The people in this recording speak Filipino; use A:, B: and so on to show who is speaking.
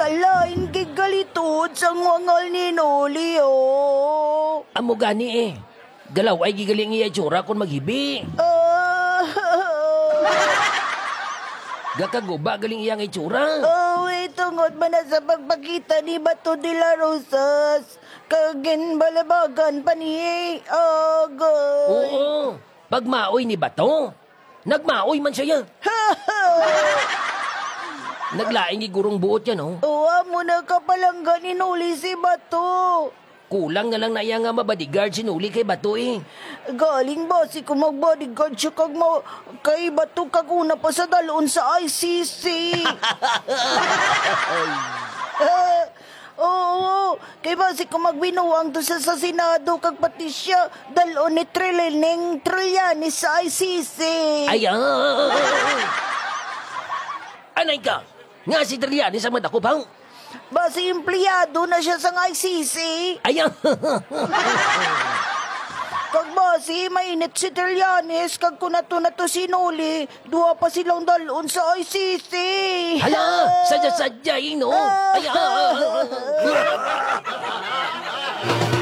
A: kalain kay galitod sa wangal ni Noli, oh.
B: Amo gani eh. Galaw ay gigaling iya itsura kung maghibi. Gakaguba galing iyang itsura.
A: Tungod man na sa pagpakita ni Bato de la Rosas. Kagin balabagan pa ni Agay.
B: Oo. Pag maoy ni Bato, nagmaoy man siya. Naglaing ni gurong buot yan, oh.
A: Uwa mo na kapalanggan ni Noli si Bato.
B: Kulang na lang na iya nga mabodyguard sinuli kay Bato eh.
A: Galing ba si kung mag-bodyguard siya kay Bato kaguna pa sa dalon sa ICC. Oo, kay ba si kung magbinuwang to sa Senado kag pati siya dalon ni Trillanes sa ICC.
B: Ayan! Anay ka! Nga si Trillanes ang madako bang?
A: Basi empleyado na siya sa ICC.
B: Ayan!
A: Kag basi mainit si Trillanes kag kunato na to sinuli, duha pa silang dalon sa ICC.
B: Hala! Sadya-sadya, no? Ayan!